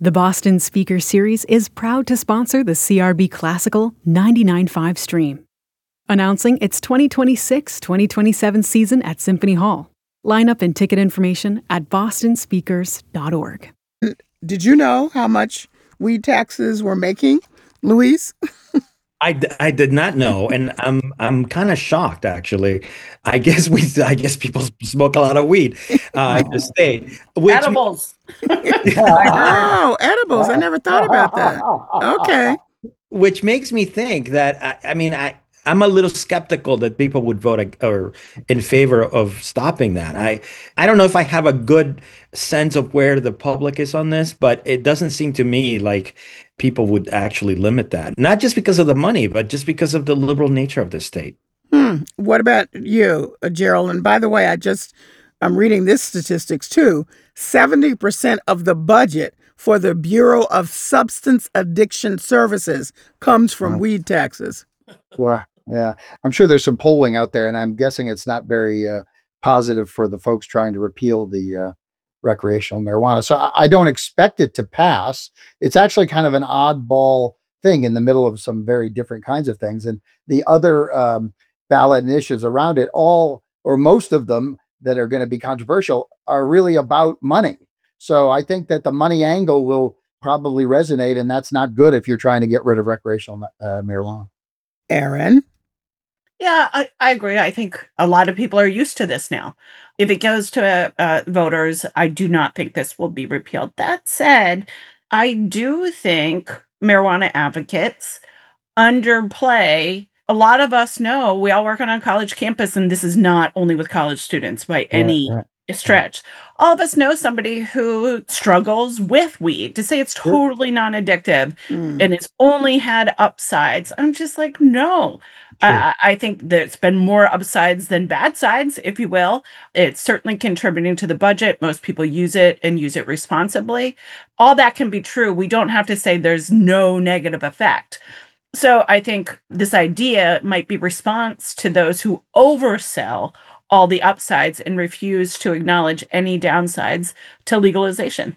The Boston Speaker Series is proud to sponsor the CRB Classical 99.5 stream. Announcing its 2026-2027 season at Symphony Hall. Lineup and ticket information at bostonspeakers.org. Did you know how much weed taxes were making, Luis? I did not know, and I'm kind of shocked actually. I guess people smoke a lot of weed in the state. Edibles. Oh, edibles! I never thought about that. Okay. Which makes me think that I'm a little skeptical that people would vote or in favor of stopping that. I don't know if I have a good sense of where the public is on this, but it doesn't seem to me like people would actually limit that. Not just because of the money, but just because of the liberal nature of the state. What about you, Gerald? And by the way, I'm reading this statistics too. 70% of the budget for the Bureau of Substance Addiction Services comes from weed taxes. Wow. Yeah, I'm sure there's some polling out there, and I'm guessing it's not very positive for the folks trying to repeal the recreational marijuana. So I don't expect it to pass. It's actually kind of an oddball thing in the middle of some very different kinds of things. And the other ballot initiatives around it, all or most of them that are going to be controversial, are really about money. So I think that the money angle will probably resonate, and that's not good if you're trying to get rid of recreational marijuana. Aaron? Yeah, I agree. I think a lot of people are used to this now. If it goes to voters, I do not think this will be repealed. That said, I do think marijuana advocates underplay. A lot of us know we all work on a college campus, and this is not only with college students by any stretch. All of us know somebody who struggles with weed. To say it's totally non-addictive and it's only had upsides, I'm just like, no. I think there's been more upsides than bad sides, if you will. It's certainly contributing to the budget. Most people use it and use it responsibly. All that can be true. We don't have to say there's no negative effect. So I think this idea might be response to those who oversell all the upsides and refuse to acknowledge any downsides to legalization.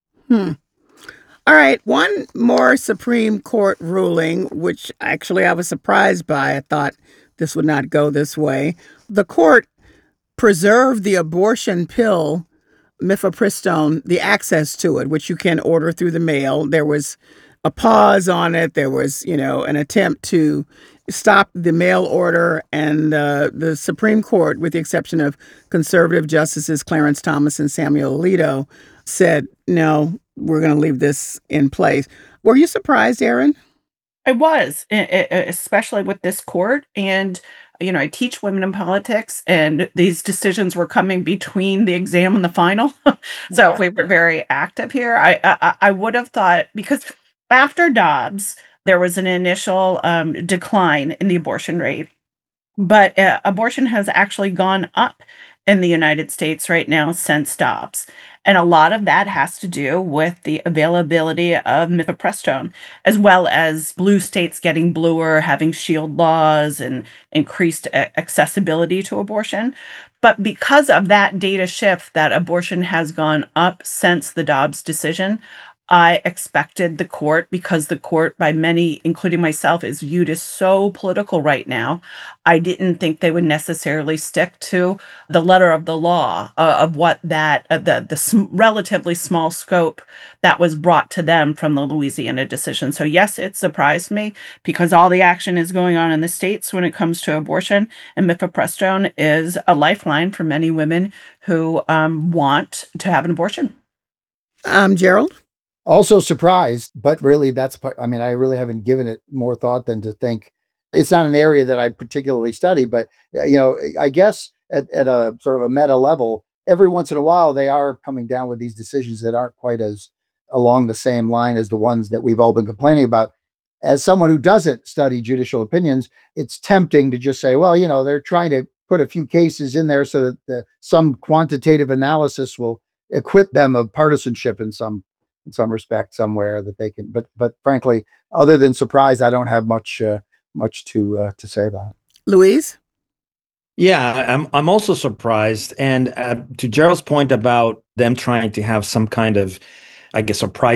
All right, one more Supreme Court ruling, which actually I was surprised by. I thought this would not go this way. The court preserved the abortion pill, mifepristone, the access to it, which you can order through the mail. There was a pause on it. There was, an attempt to stop the mail order, and the Supreme Court, with the exception of conservative justices Clarence Thomas and Samuel Alito, said, no, we're going to leave this in place. Were you surprised, Aaron? I was, especially with this court. And, I teach women in politics, and these decisions were coming between the exam and the final. So we were very active here. I would have thought, because after Dobbs, there was an initial decline in the abortion rate, but abortion has actually gone up in the United States right now since Dobbs. And a lot of that has to do with the availability of mifepristone, as well as blue states getting bluer, having shield laws and increased accessibility to abortion. But because of that data shift, that abortion has gone up since the Dobbs decision, I expected the court, because the court by many, including myself, is viewed as so political right now. I didn't think they would necessarily stick to the letter of the law of what that, relatively small scope that was brought to them from the Louisiana decision. So yes, it surprised me, because all the action is going on in the states when it comes to abortion, and mifepristone is a lifeline for many women who want to have an abortion. Gerald? Also surprised, but really I really haven't given it more thought than to think it's not an area that I particularly study, but I guess at a sort of a meta level, every once in a while they are coming down with these decisions that aren't quite as along the same line as the ones that we've all been complaining about. As someone who doesn't study judicial opinions, it's tempting to just say, well, they're trying to put a few cases in there so that some quantitative analysis will acquit them of partisanship in some respect somewhere that they can, but frankly, other than surprise, I don't have much to say about it. Luis? Yeah, I'm also surprised. And to Gerald's point about them trying to have some kind of, I guess, surprise